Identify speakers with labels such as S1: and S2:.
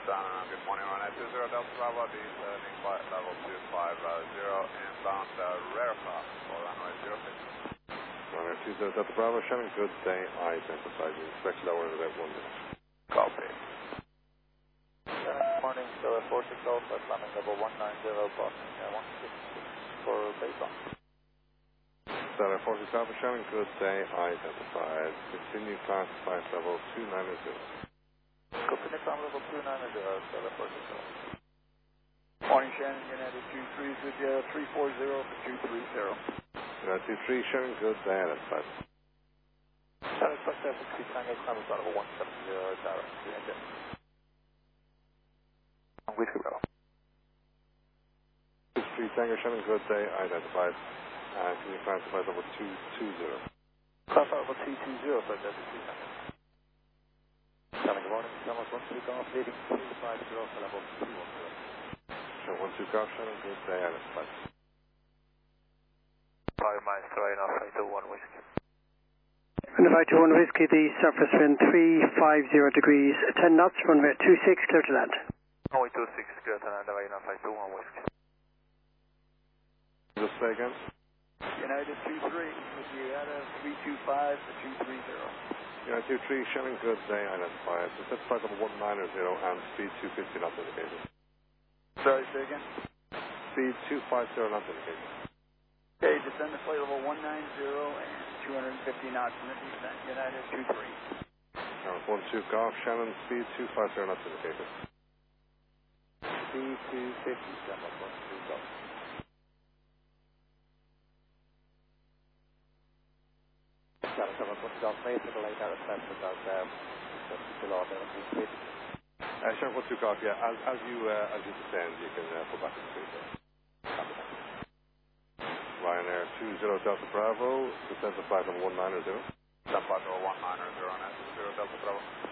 S1: Good morning, Runway 20 Delta Bravo, descending flight level 250, inbound Rarica for runway 06.
S2: Runway 20 Delta Bravo, Shannon, good day, identified, you expect lower in about 1 minute.
S1: Copy.
S3: Good morning, Stella 46 Alpha, climbing level 190, Boston, 166 for base on.
S2: Stella 46 Alpha, Shannon, good day, identified, continue class flight level 290.
S3: Continue climb level 290, Stella 46 Alpha. Morning, Shannon, United 23 is with you, 340 for 230.
S2: United 23, Shannon, good day, identified.
S3: Shannon, expect that 6 Tango, climb level 170, direct to the engine. Whiskey Bravo.
S2: 63 Tango, Shannon, good day, identified. Continue class flight level 220.
S3: Class level 220, so that's 3 Tango. Shannon, good morning, Thomas 12 Golf, leading 250 for level 210.
S2: So 12 Golf, Shannon, good day, identified.
S3: 5 miles to right now, 521 Whiskey.
S4: Runway 21 Whiskey, the surface wind 350 degrees, 10 knots, runway 26, clear to land.
S3: Runway 26, clear to land, right now, 521 Whiskey.
S2: Just say again?
S3: United 23, with you out of 325 to 230.
S2: United 23, Shannon, good day, identified. Set flight level 190 and speed 250 knots indicated.
S3: Sorry, say again?
S2: Speed 250 knots indicated.
S3: Okay, descend to flight level 190 and 250 knots in the descent, United 23.
S2: 12 Golf, Shannon, speed 250 knots indicated.
S3: Speed 250, 12 Golf. Shannon, 12 Golf, may have late out of test because below the speed.
S2: Shannon, 12 Golf, yeah, as you descend, you can pull back to the speed there. Ryanair 20 Delta Bravo, descend to flight level 190.
S1: Flight level 190 on S20 Delta Bravo.